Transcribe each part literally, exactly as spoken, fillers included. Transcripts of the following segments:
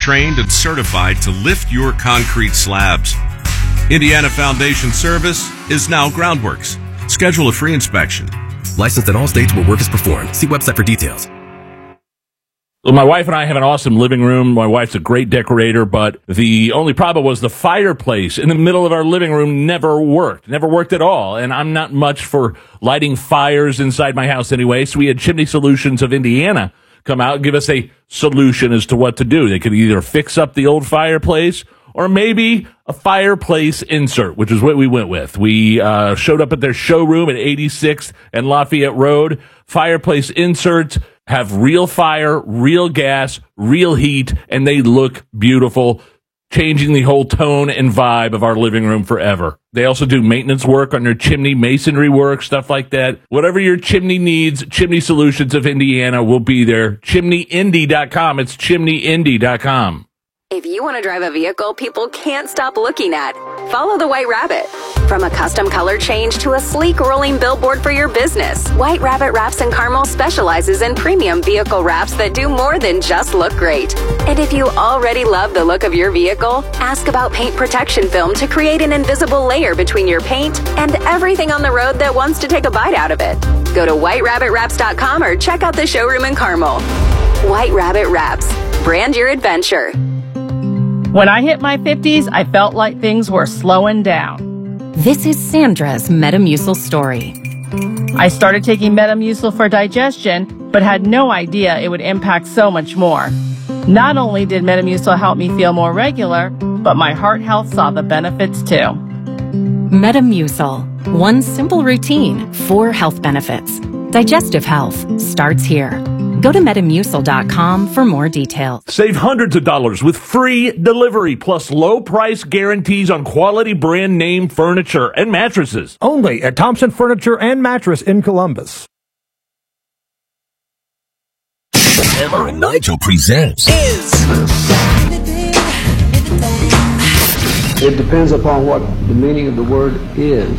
trained and certified to lift your concrete slabs. Indiana Foundation Service is now Groundworks. Schedule a free inspection. Licensed in all states where work is performed. See website for details. Well, my wife and I have an awesome living room. My wife's a great decorator, but the only problem was the fireplace in the middle of our living room never worked. Never worked at all. And I'm not much for lighting fires inside my house anyway, so we had Chimney Solutions of Indiana come out and give us a solution as to what to do. They could either fix up the old fireplace or maybe a fireplace insert, which is what we went with. We uh, showed up at their showroom at eighty-sixth and Lafayette Road. Fireplace inserts have real fire, real gas, real heat, and they look beautiful, changing the whole tone and vibe of our living room forever. They also do maintenance work on your chimney, masonry work, stuff like that. Whatever your chimney needs, Chimney Solutions of Indiana will be there. chimney indy dot com. It's chimney indy dot com. If you want to drive a vehicle people can't stop looking at, follow the White Rabbit. From a custom color change to a sleek rolling billboard for your business, White Rabbit Wraps and Carmel specializes in premium vehicle wraps that do more than just look great. And if you already love the look of your vehicle, ask about paint protection film to create an invisible layer between your paint and everything on the road that wants to take a bite out of it. Go to white rabbit wraps dot com or check out the showroom in Carmel. White Rabbit Wraps. Brand your adventure. When I hit my fifties, I felt like things were slowing down. This is Sandra's Metamucil story. I started taking Metamucil for digestion, but had no idea it would impact so much more. Not only did Metamucil help me feel more regular, but my heart health saw the benefits too. Metamucil. One simple routine, four health benefits. Digestive health starts here. Go to metamucil dot com for more details. Save hundreds of dollars with free delivery plus low price guarantees on quality brand name furniture and mattresses. Only at Thompson Furniture and Mattress in Columbus. Hammer and Nigel presents Is. It depends upon what the meaning of the word is.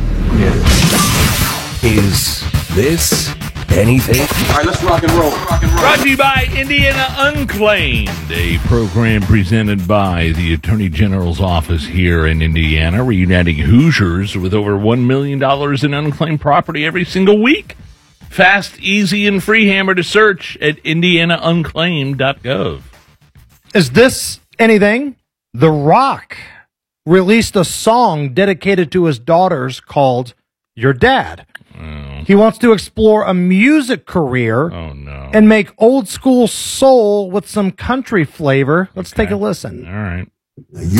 Yeah. Is this anything? All right, let's rock and roll. Rock and roll. Brought to you by Indiana Unclaimed, a program presented by the Attorney General's office here in Indiana, reuniting Hoosiers with over one million dollars in unclaimed property every single week. Fast, easy, and free hammer to search at indiana unclaimed dot gov. Is this anything? The Rock released a song dedicated to his daughters called Your Dad. Oh. He wants to explore a music career Oh, no. and make old school soul with some country flavor. Let's Okay. take a listen. All right. You